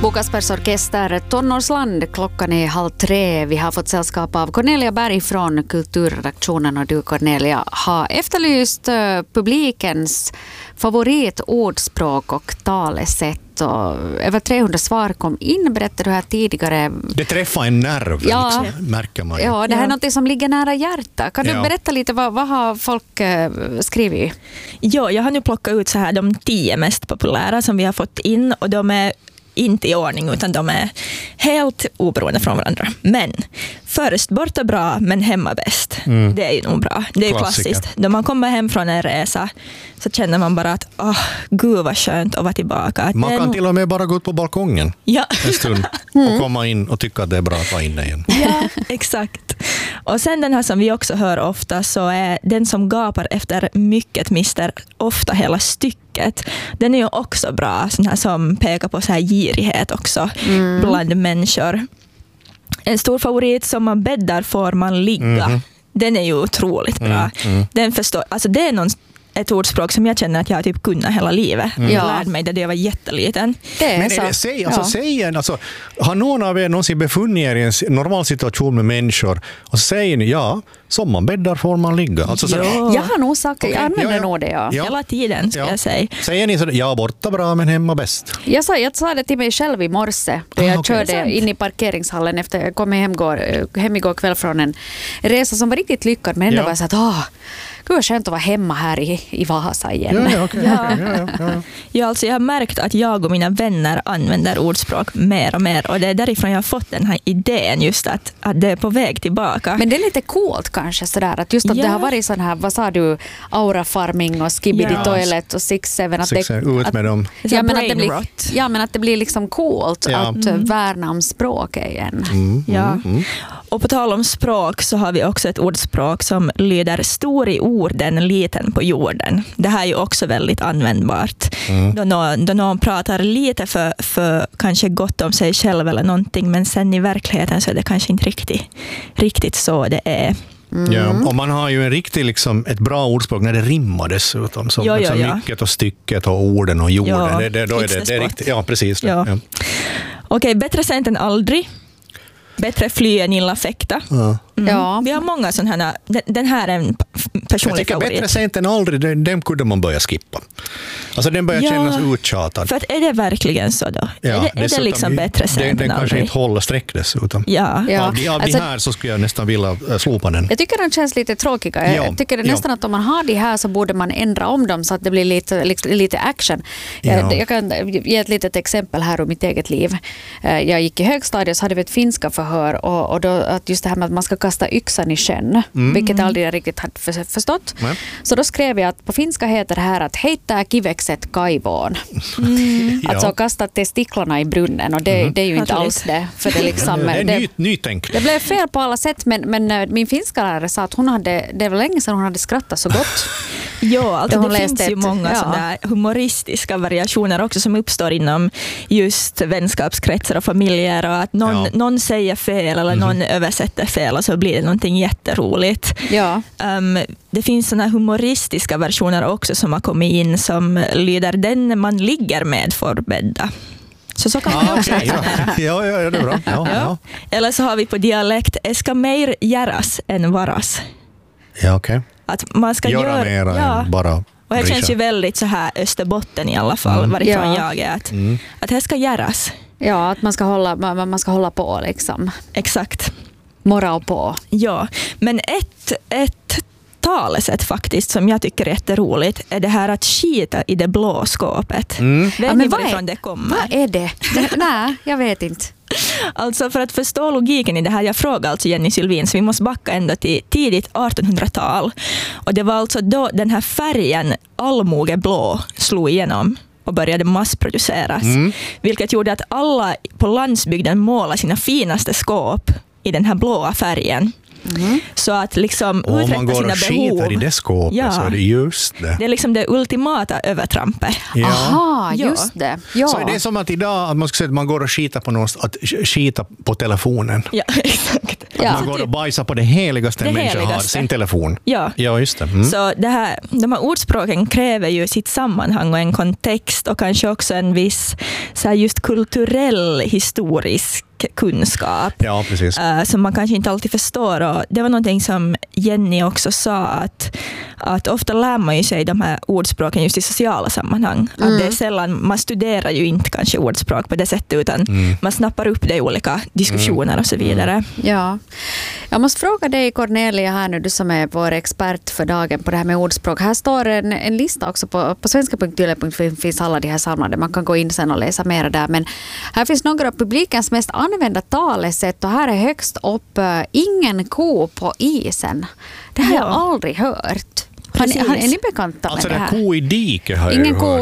Bokaspers orkester, Tonårsland, klockan är 2:30. Vi har fått sällskap av Cornelia Berg från kulturredaktionen, och du Cornelia har efterlyst publikens favoritordspråk och talesätt. Och över 300 svar kom in, berättade du här tidigare. Det träffar en nerv, liksom, märker man. Ja, det här är något som ligger nära hjärtat. Kan du berätta lite, vad har folk skrivit? Ja, jag har nu plockat ut så här de 10 mest populära som vi har fått in, och de är inte i ordning utan de är helt oberoende från varandra. Men först borta bra men hemma bäst. Det är ju nog bra. Det är ju klassiskt. Då man kommer hem från en resa så känner man bara att gud vad skönt att vara tillbaka. Att man kan till och med bara gå ut på balkongen en stund och komma in och tycka att det är bra att vara inne igen. Ja, exakt. Och sen den här som vi också hör ofta, så är den som gapar efter mycket mister ofta hela stycket. Den är ju också bra, sån här som pekar på så här girighet också bland människor. En stor favorit, som man bäddar får man ligga. Den är ju otroligt bra. Den förstår, alltså det är ett ordspråk som jag känner att jag typ kunnat hela livet. Jag lärde mig det när jag var jätteliten. Har någon av er någonsin befunnit er i en normal situation med människor och så säger ni som man bäddar får man ligga. Alltså, jag har nog sagt, jag använder nog det. Hela tiden ska jag säga. Säger ni så, borta bra men hemma bäst? Jag sa det till mig själv i morse. Jag körde in i parkeringshallen efter jag kom hem igår kväll från en resa som var riktigt lyckad, men ändå var jag så att gud, skönt att vara hemma här i Vasa igen. Jag har märkt att jag och mina vänner använder ordspråk mer och mer. Och det är därifrån jag har fått den här idén, just att det är på väg tillbaka. Men det är lite coolt kanske sådär. Att just att det har varit sån här, vad sa du, aura farming och skibidi toilet och 6-7. Ut med dem. Men att det blir liksom coolt att värna om språk igen. Och på tal om språk så har vi också ett ordspråk som lyder: stor i orden, liten på jorden. Det här är ju också väldigt användbart. Då någon pratar lite för kanske gott om sig själv eller någonting, men sen i verkligheten så är det kanske inte riktigt så det är. Ja, och man har ju en riktig ett bra ordspråk när det rimmar dessutom. Som mycket och stycket och orden och jorden. Det är riktigt. Ja, precis. Okej, bättre sent än aldrig. Bättre fly än illa fäkta. Ja. Vi har många sådana här. Den här är en personlig favorit. Bättre sent än aldrig, den kunde man börja skippa. Alltså den börjar kännas uttjatad. För att är det verkligen så då? Är det liksom bättre sent än aldrig? Den kanske inte håller streck dessutom. Av de här så skulle jag nästan vilja slopa den. Jag tycker den känns lite tråkiga. Jag tycker nästan att om man har de här så borde man ändra om dem så att det blir lite action. Jag kan ge ett litet exempel här ur mitt eget liv. Jag gick i högstadiet så hade vi ett finska förhör och då att just det här med att man ska kasta yxan i sjön, vilket jag aldrig riktigt hade förstått. Så då skrev jag att på finska heter det här att heittää kivekset kaivoon. Alltså kasta testiklarna i brunnen, och det är ju inte alls det. För det, liksom, det är nytänk. Det blev fel på alla sätt, men min finska lärare sa att det var länge sedan hon hade skrattat så gott. Ja, alltså det finns ju många sådana humoristiska variationer också som uppstår inom just vänskapskretsar och familjer, och att någon säger fel eller någon översätter fel och så blir det någonting jätteroligt. Det finns sådana humoristiska versioner också som har kommit in som lyder: den man ligger med får bädda. Så kan man också säga. Ja, det är bra. Ja. Eller så har vi på dialekt: eska mer göras än varas. Ja, okej. Att man ska göra mer än bara. Och det känns ju väldigt så här Österbotten i alla fall, varifrån jag är. Att det ska göras. Ja, att man ska hålla på liksom. Exakt. Moral på. Ja, men ett talesätt faktiskt som jag tycker är jätteroligt är det här att skita i det blå skåpet. Vet ni varifrån det kommer? Vad är det? Nej, jag vet inte. Alltså för att förstå logiken i det här, jag frågar alltså Jenny Sylvin, så vi måste backa ända till tidigt 1800-tal. Och det var alltså då den här färgen allmogeblå slog igenom och började massproduceras. Vilket gjorde att alla på landsbygden målade sina finaste skåp i den här blåa färgen. Så att liksom utveckla sina behov. Om man går och skiter i det skåpet så är det just det. Det är liksom det ultimata övertrampet. Ja. Aha, just det. Ja. Så är det som att idag att man ska säga att man går och skiter på något, att skita på telefonen. Ja, exakt. Att man går och bajsar på det heligaste en människa har, sin telefon. Ja, just det. Så de här ordspråken kräver ju sitt sammanhang och en kontext och kanske också en viss så här just kulturell, historisk kunskap. Ja, precis. Som man kanske inte alltid förstår. Och det var någonting som Jenny också sa, att ofta lär man ju sig de här ordspråken just i sociala sammanhang. Att det är sällan, man studerar ju inte kanske ordspråk på det sättet, utan man snappar upp det i olika diskussioner och så vidare. Ja. Jag måste fråga dig, Cornelia, här nu, du som är vår expert för dagen på det här med ordspråk. Här står en lista också på svenska.yle.fi, finns alla de här samlade. Man kan gå in sen och läsa mer där. Men här finns några av publikens mest använda talesätt, och här är högst upp ingen ko på isen. Det har jag aldrig hört. Är ni bekanta med alltså det här? Ko i diket har ingen jag ko